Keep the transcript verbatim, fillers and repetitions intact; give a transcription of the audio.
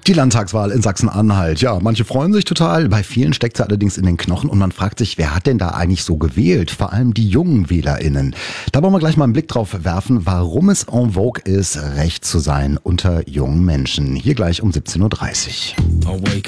Die Landtagswahl in Sachsen-Anhalt. Ja, manche freuen sich total, bei vielen steckt sie allerdings in den Knochen und man fragt sich, wer hat denn da eigentlich so gewählt? Vor allem die jungen WählerInnen. Da wollen wir gleich mal einen Blick drauf werfen, warum es en vogue ist, recht zu sein unter jungen Menschen. Hier gleich um siebzehn Uhr dreißig.